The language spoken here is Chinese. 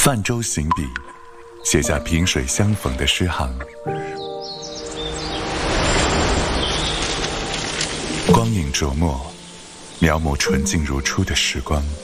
泛舟行笔，写下萍水相逢的诗行。光影琢磨，描摹纯净如初的时光。